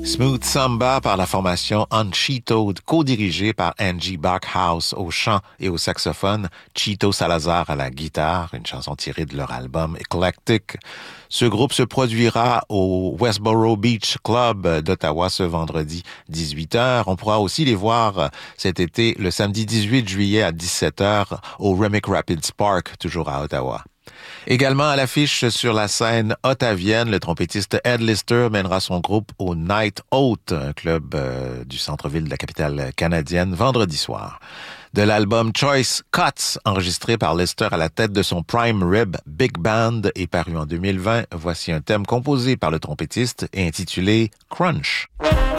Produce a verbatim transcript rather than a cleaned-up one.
Smooth Samba par la formation Uncheatoed, co-dirigée par Angie Backhouse au chant et au saxophone, Chito Salazar à la guitare, une chanson tirée de leur album Eclectic. Ce groupe se produira au Westboro Beach Club d'Ottawa ce vendredi dix-huit heures. On pourra aussi les voir cet été le samedi dix-huit juillet à dix-sept heures au Remick Rapids Park, toujours à Ottawa. Également à l'affiche sur la scène ottavienne, le trompettiste Ed Lister mènera son groupe au Night Out, un club euh, du centre-ville de la capitale canadienne, vendredi soir. De l'album Choice Cuts, enregistré par Lister à la tête de son Prime Rib Big Band et paru en deux mille vingt, voici un thème composé par le trompettiste et intitulé Crunch.